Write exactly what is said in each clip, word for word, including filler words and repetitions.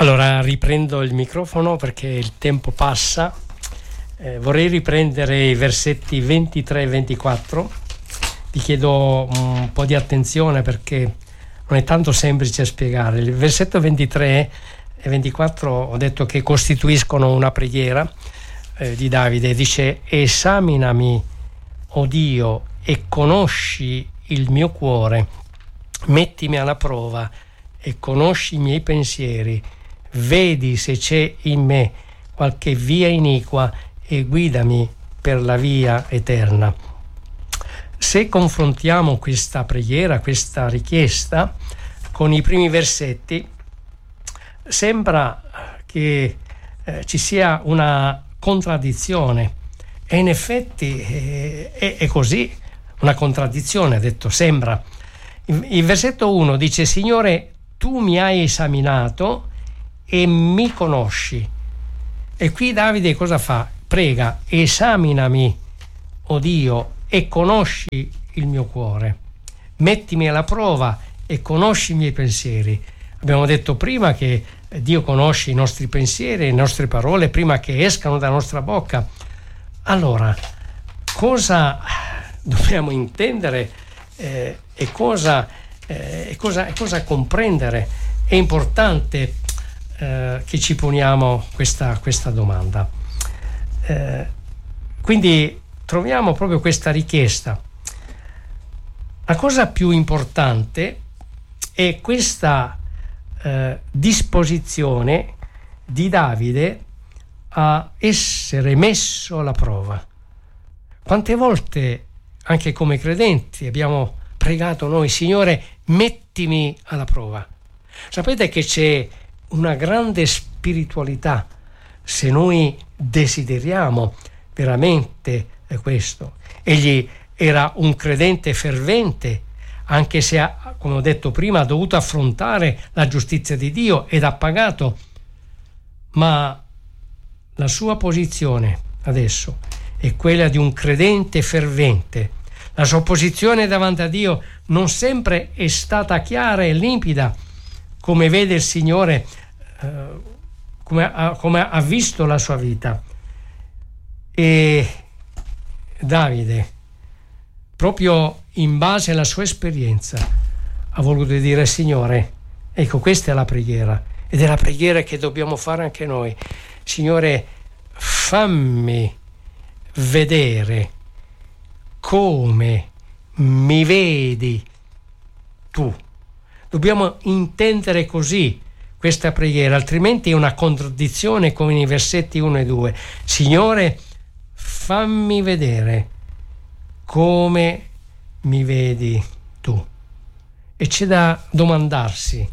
Allora riprendo il microfono perché il tempo passa. Eh, vorrei riprendere i versetti ventitré e ventiquattro. Vi chiedo un po' di attenzione perché non è tanto semplice spiegare. Il versetto ventitré e ventiquattro ho detto che costituiscono una preghiera eh, di Davide. Dice: esaminami, o Dio, e conosci il mio cuore, mettimi alla prova e conosci i miei pensieri, vedi se c'è in me qualche via iniqua e guidami per la via eterna. Se confrontiamo questa preghiera, questa richiesta con i primi versetti, sembra che eh, ci sia una contraddizione, e in effetti eh, è, è così, una contraddizione, ha detto sembra. Il, il versetto uno dice: Signore, tu mi hai esaminato e mi conosci. E qui Davide cosa fa? Prega: esaminami, o Dio, e conosci il mio cuore, mettimi alla prova e conosci i miei pensieri. Abbiamo detto prima che Dio conosce i nostri pensieri, le nostre parole prima che escano dalla nostra bocca. Allora, cosa dobbiamo intendere eh, e cosa, eh, e cosa, e cosa comprendere? È importante eh, che ci poniamo questa, questa domanda. Eh, quindi troviamo proprio questa richiesta. La cosa più importante è questa eh, disposizione di Davide a essere messo alla prova. Quante volte anche come credenti abbiamo pregato noi: Signore, mettimi alla prova. Sapete che c'è una grande spiritualità se noi desideriamo veramente questo. Egli era un credente fervente, anche se ha, come ho detto prima, ha dovuto affrontare la giustizia di Dio ed ha pagato, ma la sua posizione adesso è quella di un credente fervente. La sua posizione davanti a Dio non sempre è stata chiara e limpida, come vede il Signore, eh, come, ha, come ha visto la sua vita. E Davide, proprio in base alla sua esperienza, ha voluto dire: Signore, ecco, questa è la preghiera, ed è la preghiera che dobbiamo fare anche noi. Signore, fammi vedere come mi vedi tu. Dobbiamo intendere così questa preghiera, altrimenti è una contraddizione come nei versetti uno e due. Signore, fammi vedere come mi vedi tu. E c'è da domandarsi,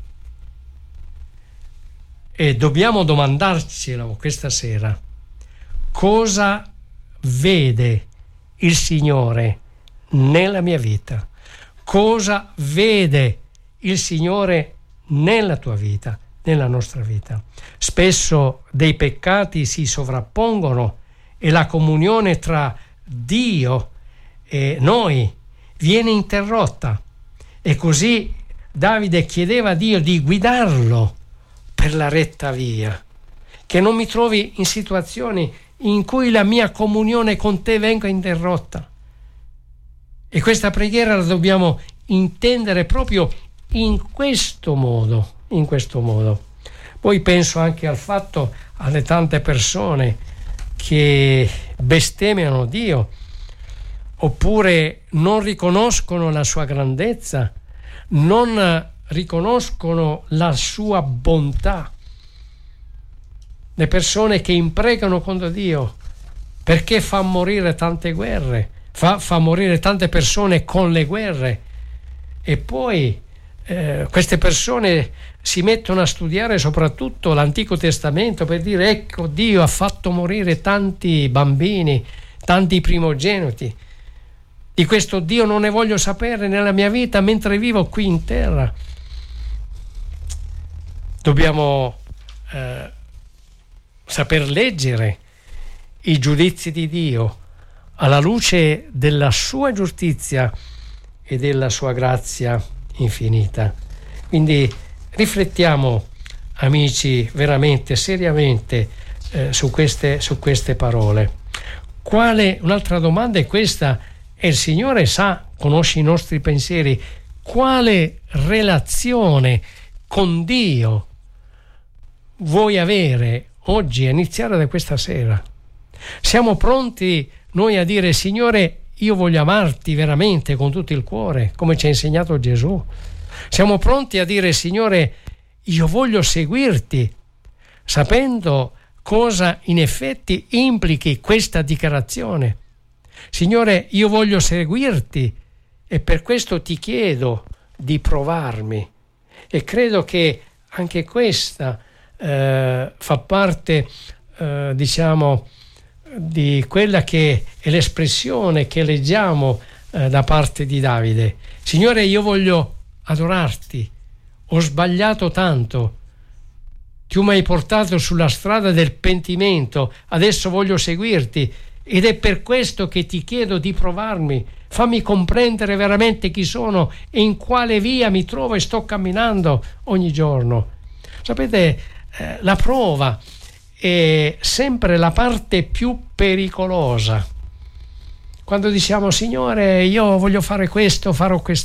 e dobbiamo domandarcelo questa sera: cosa vede il Signore nella mia vita? Cosa vede il Signore nella tua vita, nella nostra vita? Spesso dei peccati si sovrappongono e la comunione tra Dio e noi viene interrotta, e così Davide chiedeva a Dio di guidarlo per la retta via, che non mi trovi in situazioni in cui la mia comunione con te venga interrotta. E questa preghiera la dobbiamo intendere proprio in questo modo, in questo modo. Poi penso anche al fatto, alle tante persone che bestemmiano Dio, oppure non riconoscono la sua grandezza, non riconoscono la sua bontà. Le persone che imprecano contro Dio perché fa morire tante guerre, fa, fa morire tante persone con le guerre, e poi eh, queste persone si mettono a studiare soprattutto l'Antico Testamento per dire: ecco, Dio ha fatto morire tanti bambini, tanti primogeniti. Di questo Dio non ne voglio sapere nella mia vita mentre vivo qui in terra. Dobbiamo eh, saper leggere i giudizi di Dio alla luce della sua giustizia e della sua grazia infinita. Quindi riflettiamo amici, veramente, seriamente eh, su queste, su queste parole. Quale, un'altra domanda è questa, e il Signore sa, conosce i nostri pensieri, quale relazione con Dio vuoi avere oggi, a iniziare da questa sera? Siamo pronti noi a dire: Signore, io voglio amarti veramente con tutto il cuore, come ci ha insegnato Gesù? Siamo pronti a dire: Signore, io voglio seguirti, sapendo cosa in effetti implichi questa dichiarazione. Signore, io voglio seguirti e per questo ti chiedo di provarmi. E credo che anche questa eh, fa parte, eh, diciamo, di quella che è l'espressione che leggiamo eh, da parte di Davide. Signore, io voglio adorarti, ho sbagliato tanto, tu mi hai portato sulla strada del pentimento, adesso voglio seguirti ed è per questo che ti chiedo di provarmi, fammi comprendere veramente chi sono e in quale via mi trovo e sto camminando ogni giorno. Sapete, eh, la prova è sempre la parte più pericolosa. Quando diciamo: Signore, io voglio fare questo, farò questo,